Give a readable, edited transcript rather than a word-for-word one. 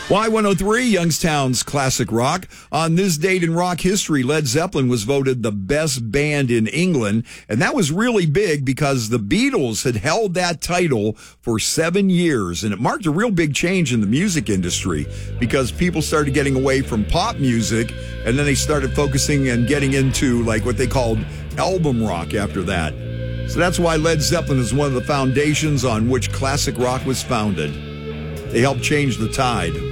Y103, Youngstown's classic rock. On this date in rock history, Led Zeppelin was voted the best band in England. And that was really big because the Beatles had held that title for 7 years. And it marked a real big change in the music industry because people started getting away from pop music. And then they started focusing and getting into like what they called album rock after that. So that's why Led Zeppelin is one of the foundations on which classic rock was founded. They helped change the tide.